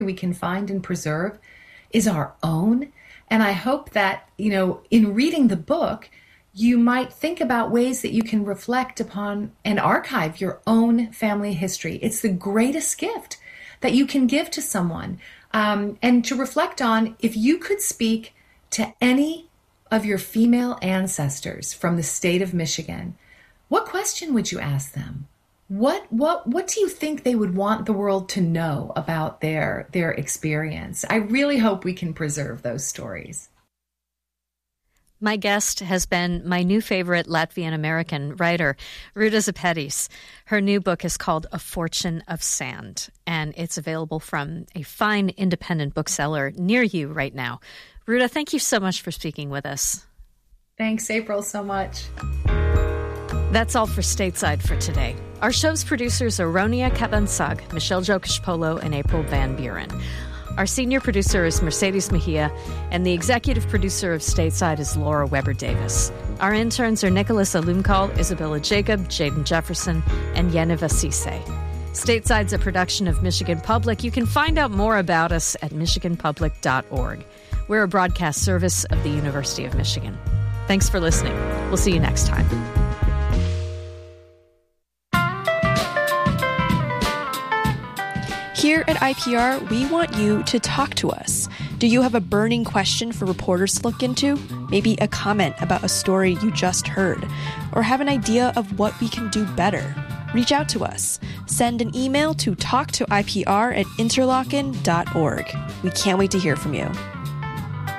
we can find and preserve is our own. And I hope that, in reading the book, you might think about ways that you can reflect upon and archive your own family history. It's the greatest gift that you can give to someone. And to reflect on, if you could speak to any of your female ancestors from the state of Michigan, what question would you ask them? What do you think they would want the world to know about their experience? I really hope we can preserve those stories. My guest has been my new favorite Latvian-American writer, Ruta Sepetys. Her new book is called A Fortune of Sand, and it's available from a fine independent bookseller near you right now. Ruta, thank you so much for speaking with us. Thanks, April, so much. That's all for Stateside for today. Our show's producers are Ronia Kabansag, Michelle Jokish-Polo, and April Van Buren. Our senior producer is Mercedes Mejia, and the executive producer of Stateside is Laura Weber-Davis. Our interns are Nicholas Alumkal, Isabella Jacob, Jaden Jefferson, and Yeniva Cisse. Stateside's a production of Michigan Public. You can find out more about us at michiganpublic.org. We're a broadcast service of the University of Michigan. Thanks for listening. We'll see you next time. Here at IPR, we want you to talk to us. Do you have a burning question for reporters to look into? Maybe a comment about a story you just heard? Or have an idea of what we can do better? Reach out to us. Send an email to talktoipr@interlochen.org. We can't wait to hear from you.